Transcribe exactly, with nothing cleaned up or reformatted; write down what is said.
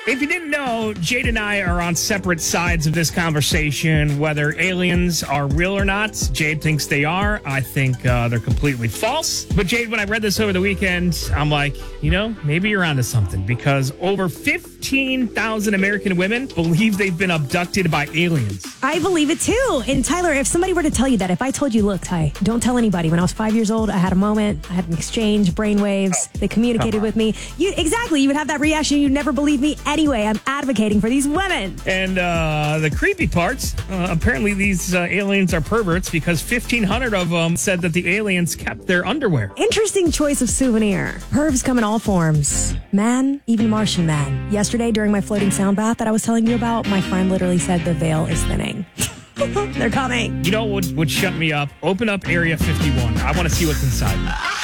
If you didn't know, Jade and I are on separate sides of this conversation, whether aliens are real or not. Jade thinks they are. I think uh, they're completely false. But Jade, when I read this over the weekend, I'm like, you know, maybe you're onto something, because over fifteen thousand American women believe they've been abducted by aliens. I believe it too. And Tyler, if somebody were to tell you that, if I told you, look, Ty, don't tell anybody. When I was five years old, I had a moment. I had an exchange, brainwaves. They communicated with me. You exactly. You would have that reaction. You'd never believe me anyway. I'm advocating for these women. And uh, the creepy parts, uh, apparently these uh, aliens are perverts, because fifteen hundred of them said that the aliens kept their underwear. Interesting choice of souvenir. Pervs come in all forms. Man, even Martian man. Yesterday, during my floating sound bath that I was telling you about, my friend literally said the veil is thinning. They're coming. You know what would, would shut me up? Open up Area fifty-one. I want to see what's inside.